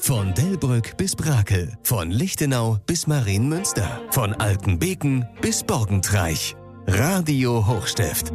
Von Delbrück bis Brakel, von Lichtenau bis Marienmünster, von Altenbeken bis Borgentreich. Radio Hochstift.